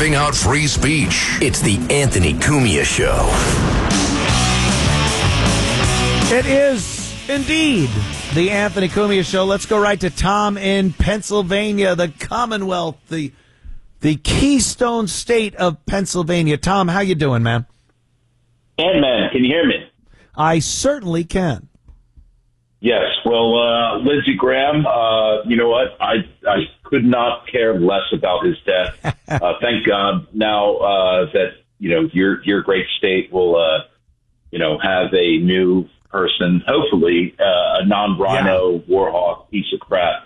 stamping out free speech. It's the Anthony Cumia Show. It is indeed the Anthony Cumia Show. Let's go right to Tom in Pennsylvania, the Commonwealth, the Keystone State of Pennsylvania. Tom, how you doing, man? Man, can you hear me? I certainly can. Yes. Well, Lindsey Graham, you know what? I could not care less about his death. Thank God now that, your great state will, have a new person, hopefully a non-rhino warhawk piece of crap.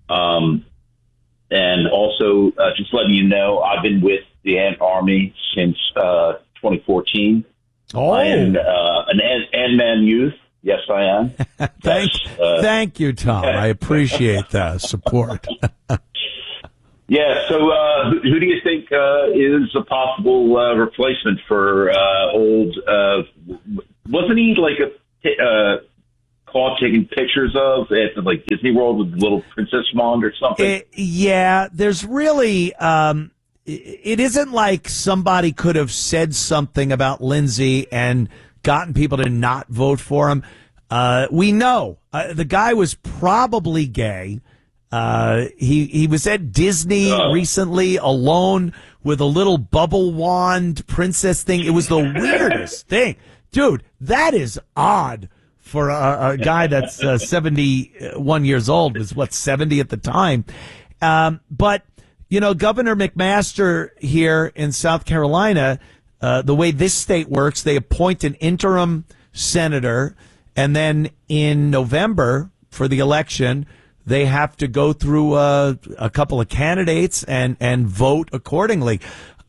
And also, just letting you know, I've been with the Ant Army since 2014. Oh. I am an Ant-Man youth. Yes, I am. Thank you, Tom. I appreciate that support. Yeah, so who do you think is a possible replacement for old... wasn't he like caught taking pictures of at like Disney World with little Princess Mond or something? Yeah, there's really... it isn't like somebody could have said something about Lindsey and gotten people to not vote for him. We know the guy was probably gay. He was at Disney recently alone with a little bubble wand princess thing. It was the weirdest thing. Dude, that is odd for a guy that's 71 years old, was 70 at the time. But, Governor McMaster here in South Carolina, the way this state works, they appoint an interim senator, and then in November for the election, they have to go through a couple of candidates and vote accordingly.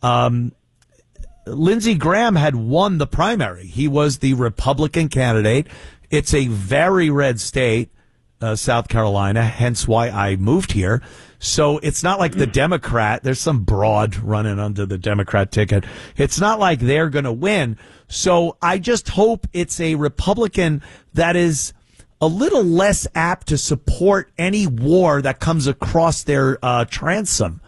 Lindsey Graham had won the primary. He was the Republican candidate. It's a very red state, South Carolina, hence why I moved here. So it's not like the Democrat. There's some broad running under the Democrat ticket. It's not like they're going to win. So I just hope it's a Republican that is a little less apt to support any war that comes across their transom.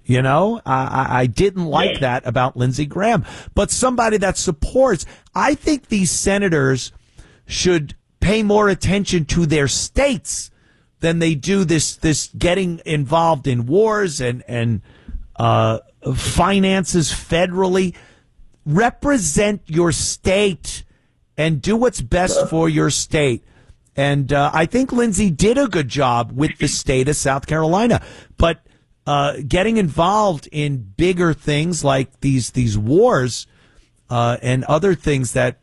I didn't like that about Lindsey Graham, but somebody that supports. I think these senators should pay more attention to their states than they do this getting involved in wars and finances federally. Represent your state and do what's best for your state. And I think Lindsey did a good job with the state of South Carolina, but getting involved in bigger things like these wars and other things that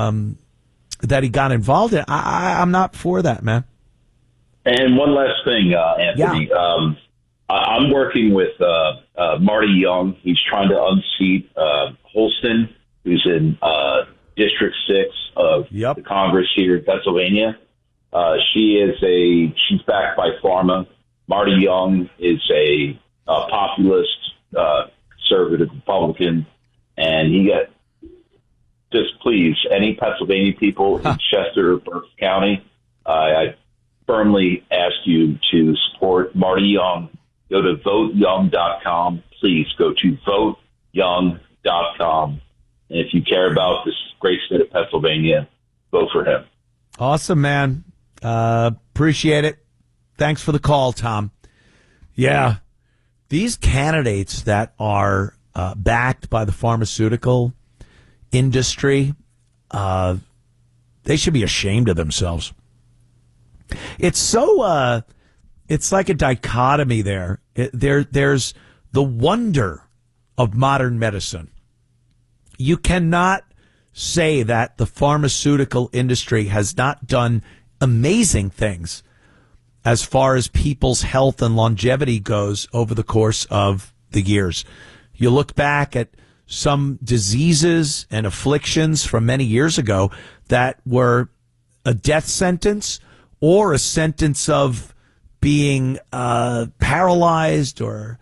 he got involved in, I'm not for that, man. And one last thing, Anthony. Yeah. I'm working with Marty Young. He's trying to unseat Holston, who's in District 6 of the Congress here in Pennsylvania. She's backed by Pharma. Marty Young is a populist, conservative Republican, and he got just please any Pennsylvania people in Chester or Berks County. I firmly ask you to support Marty Young. Go to voteyoung.com. Please go to voteyoung.com. And if you care about this great state of Pennsylvania, vote for him. Awesome, man. Appreciate it. Thanks for the call, Tom. Yeah, these candidates that are backed by the pharmaceutical industry, they should be ashamed of themselves. It's so, it's like a dichotomy there. There's the wonder of modern medicine. You cannot say that the pharmaceutical industry has not done amazing things as far as people's health and longevity goes over the course of the years. You look back at some diseases and afflictions from many years ago that were a death sentence or a sentence of being paralyzed or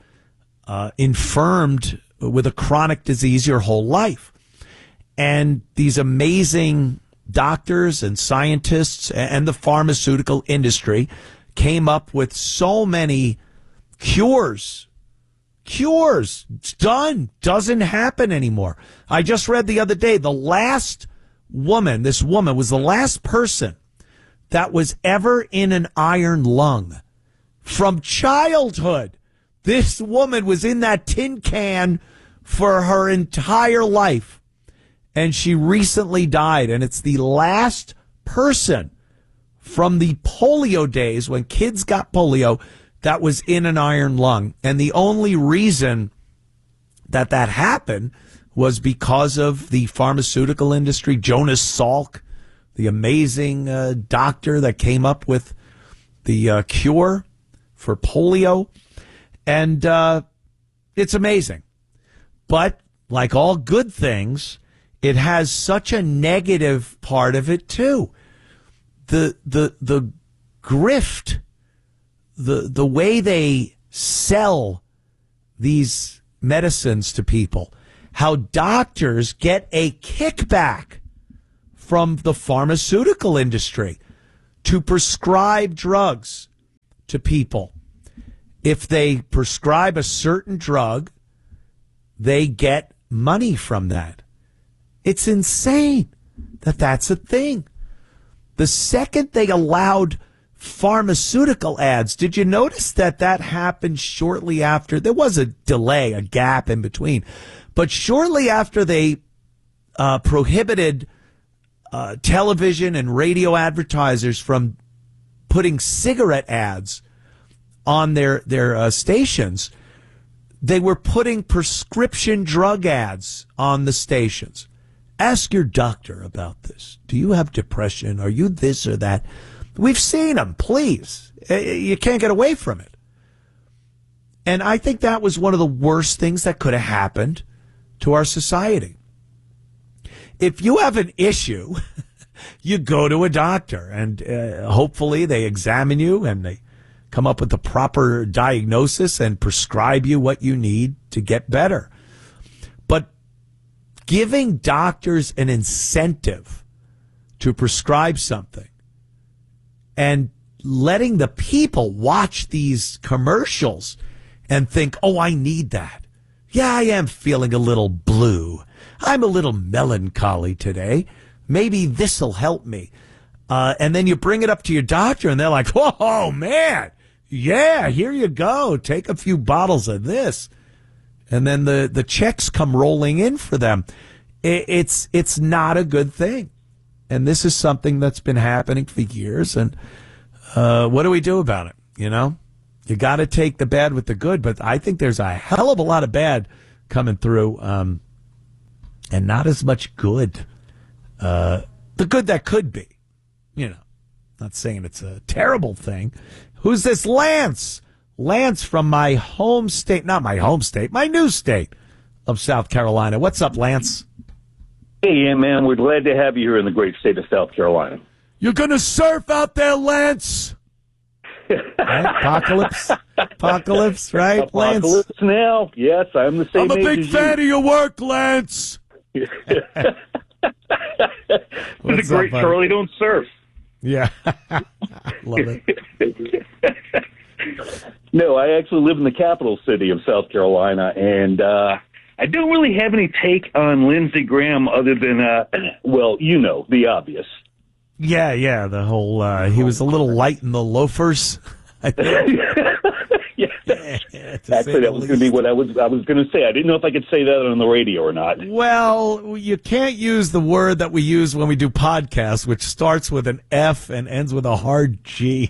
infirmed with a chronic disease your whole life. And these amazing doctors and scientists and the pharmaceutical industry came up with so many cures, cures. It's done. Doesn't happen anymore. I just read the other day, this woman was the last person that was ever in an iron lung from childhood. This woman was in that tin can for her entire life, and she recently died, and it's the last person from the polio days when kids got polio that was in an iron lung. And the only reason that happened was because of the pharmaceutical industry. Jonas Salk, the amazing doctor that came up with the cure for polio. And it's amazing. But like all good things, it has such a negative part of it too. The grift, the way they sell these medicines to people, how doctors get a kickback from the pharmaceutical industry to prescribe drugs to people. If they prescribe a certain drug, they get money from that. It's insane that that's a thing. The second they allowed pharmaceutical ads, did you notice that happened shortly after? There was a delay, a gap in between. But shortly after they prohibited television and radio advertisers from putting cigarette ads on their stations, they were putting prescription drug ads on the stations. Ask your doctor about this. Do you have depression? Are you this or that? We've seen them, please. You can't get away from it. And I think that was one of the worst things that could have happened to our society. If you have an issue, you go to a doctor, and hopefully they examine you and they come up with the proper diagnosis and prescribe you what you need to get better. But giving doctors an incentive to prescribe something and letting the people watch these commercials and think, oh, I need that. Yeah, I am feeling a little blue. I'm a little melancholy today. Maybe this'll help me. And then you bring it up to your doctor and they're like, whoa, man. Yeah, here you go. Take a few bottles of this. And then the checks come rolling in for them. It's not a good thing. And this is something that's been happening for years. And what do we do about it? You know, you got to take the bad with the good. But I think there's a hell of a lot of bad coming through, and not as much good. The good that could be. You know, not saying it's a terrible thing. Who's this? Lance. Lance from my home state. Not my home state, my new state of South Carolina. What's up, Lance? Hey, yeah, man, we're glad to have you here in the great state of South Carolina. You're going to surf out there, Lance? Right? Apocalypse, right, Lance? Apocalypse now. Yes, I'm the same I'm a age big as fan of your work, Lance. It's a great Charlie Don't Surf. Yeah. Love it. No, I actually live in the capital city of South Carolina, and I don't really have any take on Lindsey Graham other than, well, you know, the obvious. Yeah, the whole, he was a little light in the loafers, I think. Yeah. Actually, that was going to be what I was going to say. I didn't know if I could say that on the radio or not. Well, you can't use the word that we use when we do podcasts, which starts with an F and ends with a hard G.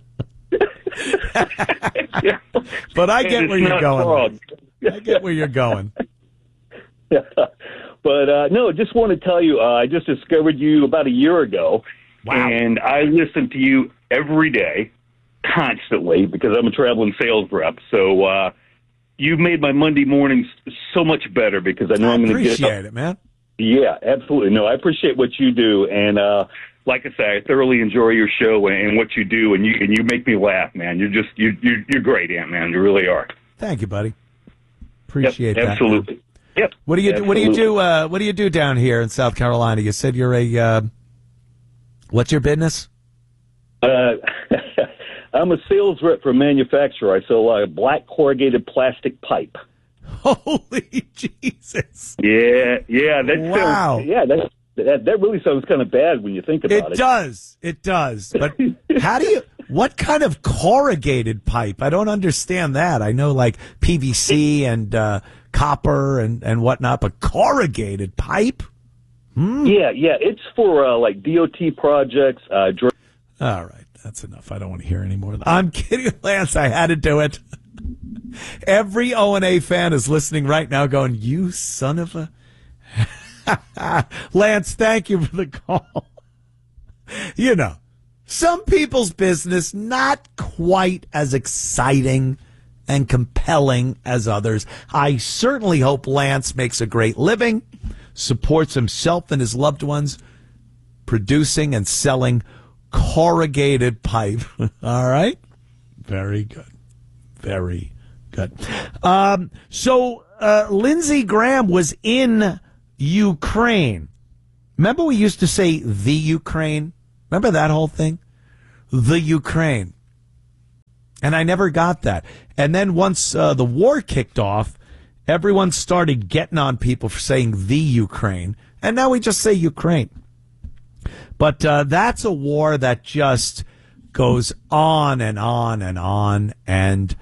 But I get where you're going. I get where you're going. But no, just want to tell you, I just discovered you about a year ago. Wow. And I listen to you every day, constantly, because I'm a traveling sales rep. So you've made my Monday mornings so much better because I know I'm going to get... I appreciate it, man. Yeah, absolutely. No, I appreciate what you do. And like I say, I thoroughly enjoy your show and what you do, and you make me laugh, man. You're great, Ant-Man. You really are. Thank you, buddy. Appreciate that. Absolutely. Man. Yep. What do you do down here in South Carolina? You said you're a what's your business? I'm a sales rep for a manufacturer. I sell black corrugated plastic pipe. Holy Jesus! Yeah. Wow. That really sounds kind of bad when you think about it. It does. But what kind of corrugated pipe? I don't understand that. I know like PVC and copper and whatnot, but corrugated pipe? Yeah. It's for like DOT projects. All right. That's enough. I don't want to hear any more of that. I'm kidding, Lance. I had to do it. Every O&A fan is listening right now going, you son of a... Lance, thank you for the call. You know, some people's business not quite as exciting and compelling as others. I certainly hope Lance makes a great living, supports himself and his loved ones, producing and selling corrugated pipe. All right? Very good. Very good. So Lindsey Graham was in Ukraine. Remember we used to say the Ukraine? Remember that whole thing? The Ukraine. And I never got that. And then once the war kicked off, everyone started getting on people for saying the Ukraine. And now we just say Ukraine. But that's a war that just goes on and on and on. And,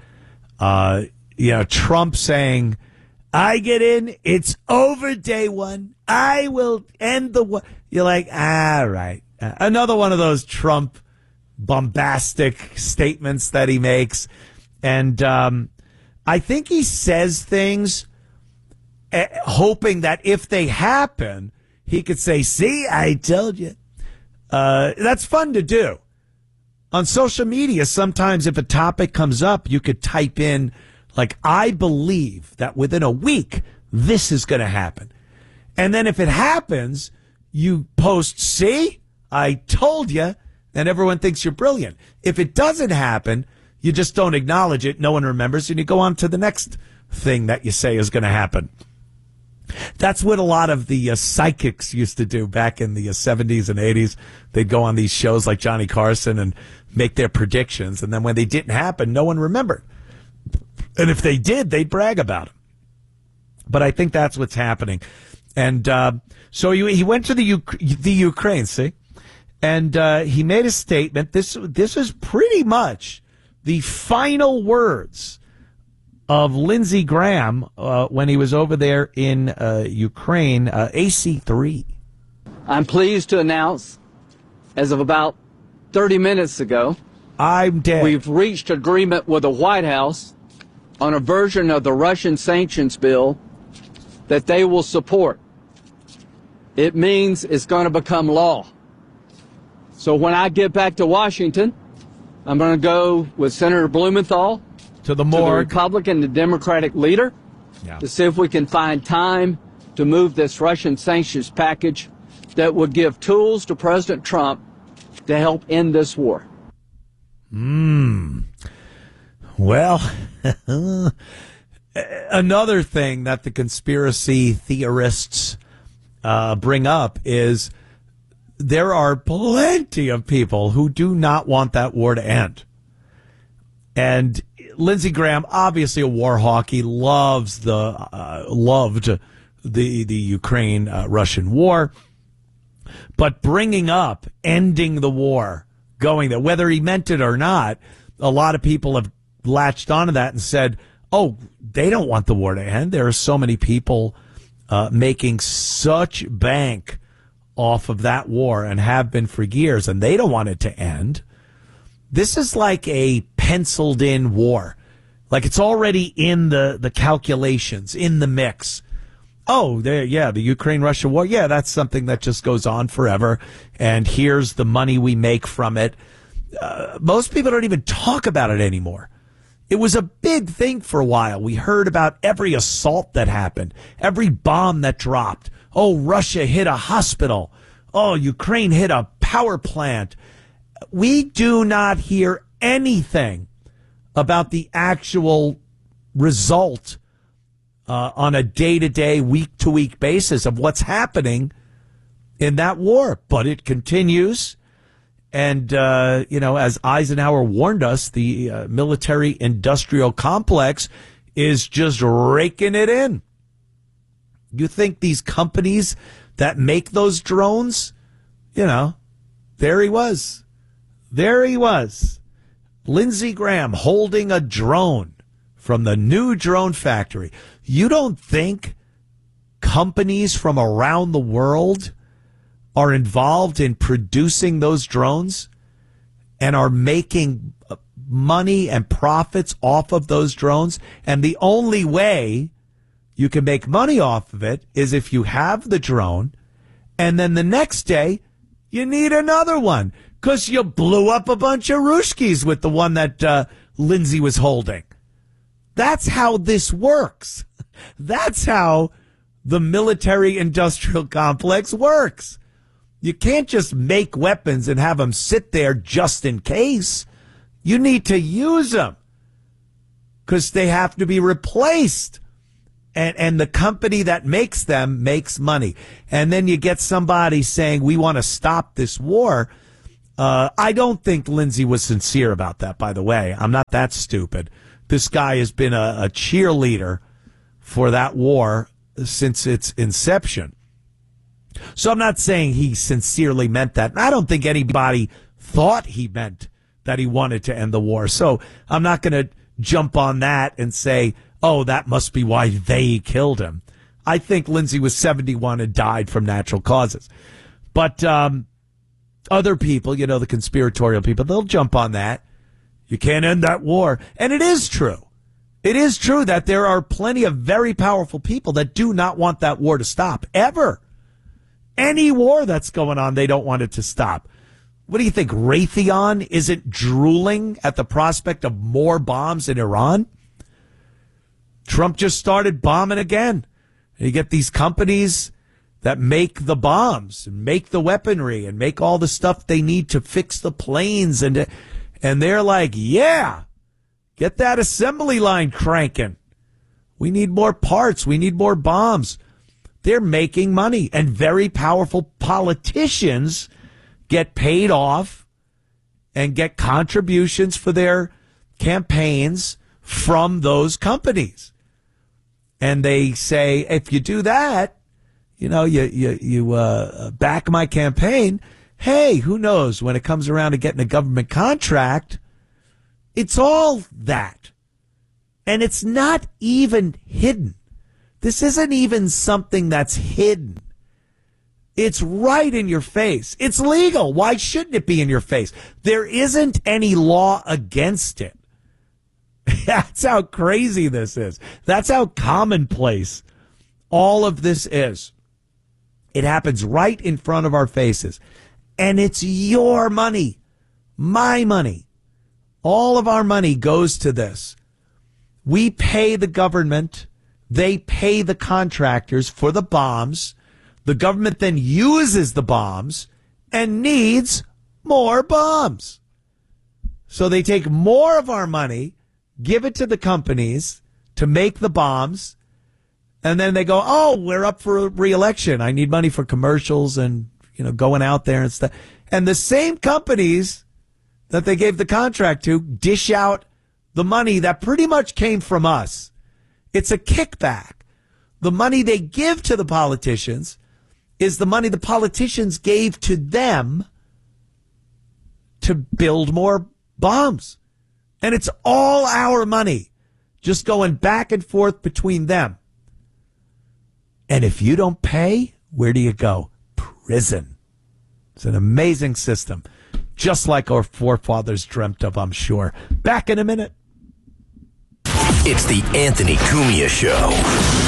Trump saying, I get in, it's over day one. I will end the war. You're like, all right. Another one of those Trump bombastic statements that he makes. And I think he says things hoping that if they happen, he could say, see, I told you. That's fun to do. On social media, sometimes if a topic comes up, you could type in, like, I believe that within a week, this is going to happen. And then if it happens, you post, see, I told you, and everyone thinks you're brilliant. If it doesn't happen, you just don't acknowledge it. No one remembers, and you go on to the next thing that you say is going to happen. That's what a lot of the psychics used to do back in the 70s and 80s. They'd go on these shows like Johnny Carson and make their predictions. And then when they didn't happen, no one remembered. And if they did, they'd brag about them. But I think that's what's happening. And so he went to the Ukraine, see? And he made a statement. This is pretty much the final words of Lindsey Graham when he was over there in Ukraine, AC3. I'm pleased to announce, as of about 30 minutes ago, I'm dead. We've reached agreement with the White House on a version of the Russian sanctions bill that they will support. It means it's going to become law. So when I get back to Washington, I'm going to go with Senator Blumenthal to the Republican and Democratic leader to see if we can find time to move this Russian sanctions package that would give tools to President Trump to help end this war. Well, another thing that the conspiracy theorists bring up is there are plenty of people who do not want that war to end. And Lindsey Graham, obviously a war hawk, he loved the Ukraine Russian war, but bringing up ending the war, going there, whether he meant it or not, a lot of people have latched onto that and said, oh, they don't want the war to end. There are so many people making such bank off of that war and have been for years, and they don't want it to end. This is like a penciled in war. Like it's already in the calculations, in the mix. Oh, the Ukraine-Russia war. Yeah, that's something that just goes on forever. And here's the money we make from it. Most people don't even talk about it anymore. It was a big thing for a while. We heard about every assault that happened, every bomb that dropped. Oh, Russia hit a hospital. Oh, Ukraine hit a power plant. We do not hear anything about the actual result on a day-to-day, week-to-week basis of what's happening in that war. But it continues, And, as Eisenhower warned us, the military-industrial complex is just raking it in. You think these companies that make those drones, there he was. There he was. Lindsey Graham holding a drone from the new drone factory. You don't think companies from around the world are involved in producing those drones and are making money and profits off of those drones? And the only way you can make money off of it is if you have the drone and then the next day you need another one because you blew up a bunch of Ruskies with the one that Lindsey was holding. That's how this works. That's how the military-industrial complex works. You can't just make weapons and have them sit there just in case. You need to use them because they have to be replaced. And the company that makes them makes money. And then you get somebody saying, we want to stop this war. I don't think Lindsey was sincere about that, by the way. I'm not that stupid. This guy has been a cheerleader for that war since its inception. So I'm not saying he sincerely meant that. I don't think anybody thought he meant that he wanted to end the war. So I'm not going to jump on that and say, oh, that must be why they killed him. I think Lindsey was 71 and died from natural causes. But other people, the conspiratorial people, they'll jump on that. You can't end that war. And it is true. It is true that there are plenty of very powerful people that do not want that war to stop, ever. Any war that's going on, they don't want it to stop. What do you think, Raytheon isn't drooling at the prospect of more bombs in Iran? Trump just started bombing again. You get these companies that make the bombs, and make the weaponry, and make all the stuff they need to fix the planes, and they're like, yeah, get that assembly line cranking. We need more parts. We need more bombs. They're making money, and very powerful politicians get paid off and get contributions for their campaigns from those companies. And they say, if you do that, you back my campaign. Hey, who knows, when it comes around to getting a government contract, it's all that. And it's not even hidden. This isn't even something that's hidden. It's right in your face. It's legal. Why shouldn't it be in your face? There isn't any law against it. That's how crazy this is. That's how commonplace all of this is. It happens right in front of our faces. And it's your money, my money. All of our money goes to this. We pay the government. They pay the contractors for the bombs. The government then uses the bombs and needs more bombs. So they take more of our money, give it to the companies to make the bombs, and then they go, oh, we're up for re-election. I need money for commercials and, going out there and stuff. And the same companies that they gave the contract to dish out the money that pretty much came from us. It's a kickback. The money they give to the politicians is the money the politicians gave to them to build more bombs. And it's all our money just going back and forth between them. And if you don't pay, where do you go? Prison. It's an amazing system, just like our forefathers dreamt of, I'm sure. Back in a minute. It's the Anthony Cumia Show.